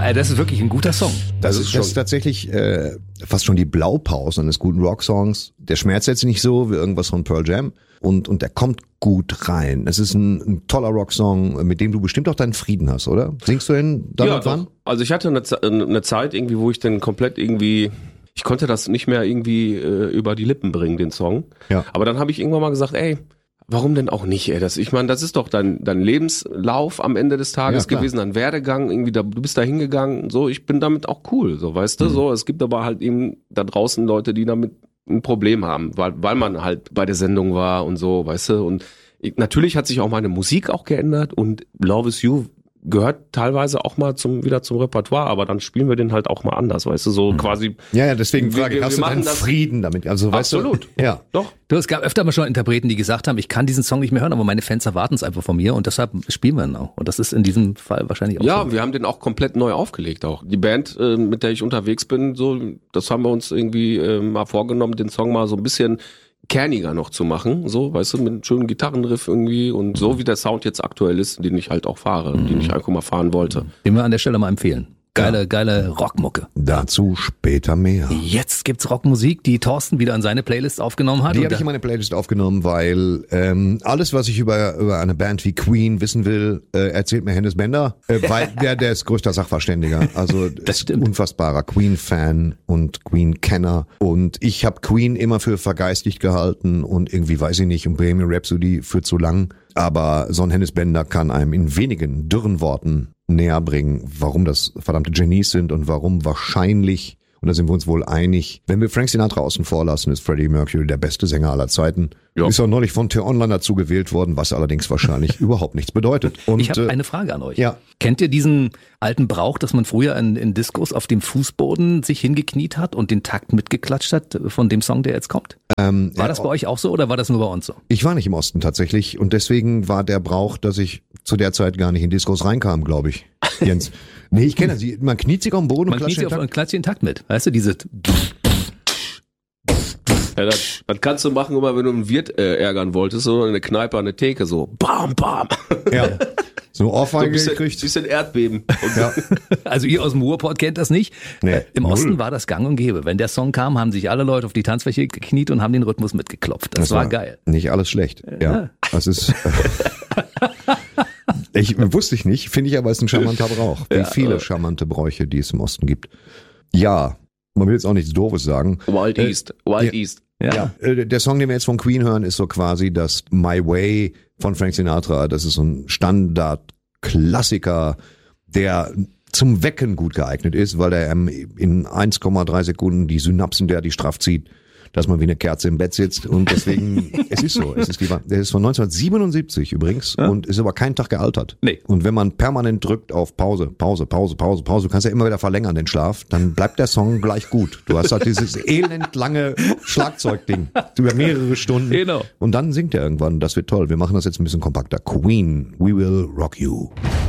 das ist wirklich ein guter Song. Das ist tatsächlich fast schon die Blaupause eines guten Rocksongs. Der schmerzt jetzt nicht so wie irgendwas von Pearl Jam und der kommt gut rein. Es ist ein toller Rocksong, mit dem du bestimmt auch deinen Frieden hast, oder? Singst du ihn dann irgendwann? Also ich hatte eine Zeit irgendwie, wo ich dann komplett irgendwie, ich konnte das nicht mehr irgendwie über die Lippen bringen, den Song. Ja. Aber dann habe ich irgendwann mal gesagt, ey, warum denn auch nicht, ey? Ich meine, das ist doch dein Lebenslauf am Ende des Tages gewesen, dein Werdegang, irgendwie du bist da hingegangen, so, ich bin damit auch cool, so, weißt du, so. Es gibt aber halt eben da draußen Leute, die damit ein Problem haben, weil man halt bei der Sendung war und so, weißt du, und natürlich hat sich auch meine Musik auch geändert und Love Is You gehört teilweise auch mal wieder zum Repertoire, aber dann spielen wir den halt auch mal anders, weißt du, so quasi. Ja, deswegen frage ich, hast du deinen Frieden damit? Also, weißt absolut. Du, ja. Doch. Es gab öfter mal schon Interpreten, die gesagt haben, ich kann diesen Song nicht mehr hören, aber meine Fans erwarten es einfach von mir und deshalb spielen wir ihn auch. Und das ist in diesem Fall wahrscheinlich auch so. Ja, wir haben den auch komplett neu aufgelegt auch. Die Band, mit der ich unterwegs bin, so, das haben wir uns irgendwie mal vorgenommen, den Song mal so ein bisschen kerniger noch zu machen, so, weißt du, mit einem schönen Gitarrenriff irgendwie und so wie der Sound jetzt aktuell ist, den ich halt auch fahre, den ich einfach mal fahren wollte. Den wir an der Stelle mal empfehlen. Geile Rockmucke. Dazu später mehr. Jetzt gibt's Rockmusik, die Thorsten wieder an seine Playlist aufgenommen hat. Die habe ich in meine Playlist aufgenommen, weil alles, was ich über eine Band wie Queen wissen will, erzählt mir Hennes Bender, weil der ist größter Sachverständiger. Also das stimmt. Unfassbarer Queen-Fan und Queen-Kenner. Und ich habe Queen immer für vergeistigt gehalten und irgendwie, weiß ich nicht, und Bohemian Rhapsody für zu lang. Aber so ein Hennes Bender kann einem in wenigen dürren Worten näher bringen, warum das verdammte Genies sind und warum wahrscheinlich, und da sind wir uns wohl einig, wenn wir Frank Sinatra außen vor lassen, ist Freddie Mercury der beste Sänger aller Zeiten. Jo. Ist auch neulich von T-Online dazu gewählt worden, was allerdings wahrscheinlich überhaupt nichts bedeutet. Und, ich habe eine Frage an euch. Ja. Kennt ihr diesen alten Brauch, dass man früher in Diskos auf dem Fußboden sich hingekniet hat und den Takt mitgeklatscht hat von dem Song, der jetzt kommt? War das bei euch auch so oder war das nur bei uns so? Ich war nicht im Osten tatsächlich und deswegen war der Brauch, dass ich zu der Zeit gar nicht in Diskos reinkam, glaube ich, Jens. Nee, ich kenne das. Man kniet sich auf den Boden und klatscht den Takt mit. Weißt du, diese... Ja, das kannst du machen, immer wenn du einen Wirt ärgern wolltest, so in der Kneipe an der Theke, so bam, bam. Ja. So Ohrfeige gekriegt. Bisschen Erdbeben. Ja. Also ihr aus dem Ruhrpott kennt das nicht. Nee, im Osten war das gang und gäbe. Wenn der Song kam, haben sich alle Leute auf die Tanzfläche gekniet und haben den Rhythmus mitgeklopft. Das war geil. Nicht alles schlecht. Ja. Das ist... wusste ich nicht, finde ich aber, ist ein charmanter Brauch. Wie viele charmante Bräuche, die es im Osten gibt. Ja, man will jetzt auch nichts Doofes sagen. Wild East. Ja. Der Song, den wir jetzt von Queen hören, ist so quasi das My Way von Frank Sinatra. Das ist so ein Standard-Klassiker, der zum Wecken gut geeignet ist, weil er in 1,3 Sekunden die Synapsen, der die straff zieht, dass man wie eine Kerze im Bett sitzt und deswegen, es ist so, der ist von 1977 übrigens und ist aber keinen Tag gealtert. Nee. Und wenn man permanent drückt auf Pause, du kannst ja immer wieder verlängern den Schlaf, dann bleibt der Song gleich gut. Du hast halt dieses elendlange Schlagzeugding über mehrere Stunden. Genau. Und dann singt er irgendwann, das wird toll. Wir machen das jetzt ein bisschen kompakter. Queen, We Will Rock You.